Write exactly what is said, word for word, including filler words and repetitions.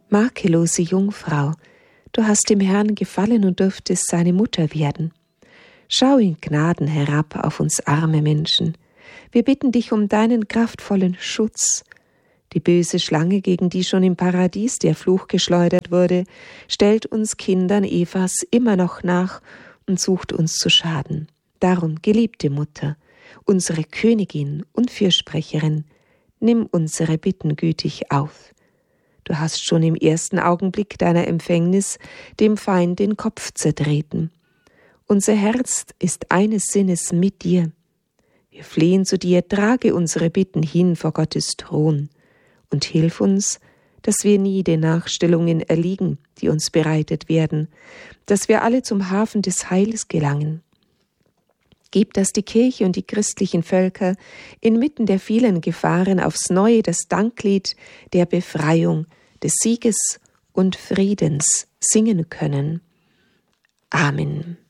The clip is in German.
makellose Jungfrau, du hast dem Herrn gefallen und dürftest seine Mutter werden. Schau in Gnaden herab auf uns arme Menschen. Wir bitten dich um deinen kraftvollen Schutz. Die böse Schlange, gegen die schon im Paradies der Fluch geschleudert wurde, stellt uns Kindern Evas immer noch nach und sucht uns zu schaden. Darum, geliebte Mutter, unsere Königin und Fürsprecherin, nimm unsere Bitten gütig auf. Du hast schon im ersten Augenblick deiner Empfängnis dem Feind den Kopf zertreten. Unser Herz ist eines Sinnes mit dir. Wir flehen zu dir, trage unsere Bitten hin vor Gottes Thron und hilf uns, dass wir nie den Nachstellungen erliegen, die uns bereitet werden, dass wir alle zum Hafen des Heils gelangen. Gib, dass die Kirche und die christlichen Völker inmitten der vielen Gefahren aufs Neue das Danklied der Befreiung, des Sieges und Friedens singen können. Amen.